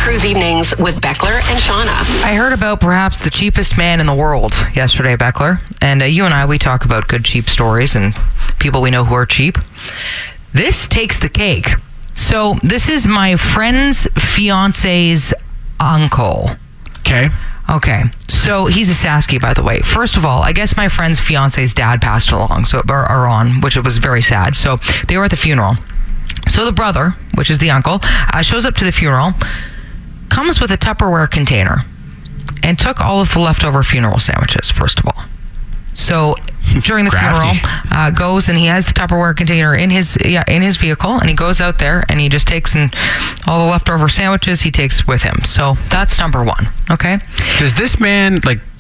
Cruise Evenings with Beckler and Shauna. I heard about perhaps the cheapest man in the world yesterday, Beckler. And you and I, we talk about good, cheap stories and people we know who are cheap. This takes the cake. So this is my friend's fiance's uncle. Okay, so he's a Sasky, by the way. First of all, I guess my friend's fiance's dad passed along, which it was very sad. So they were at the funeral. So the brother, which is the uncle, shows up to the funeral, comes with a Tupperware container, and took all of the leftover funeral sandwiches, first of all. So during the funeral, goes and he has the Tupperware container in his vehicle, and he goes out there and he just takes all the leftover sandwiches he takes with him. So that's number one. Okay. Does this man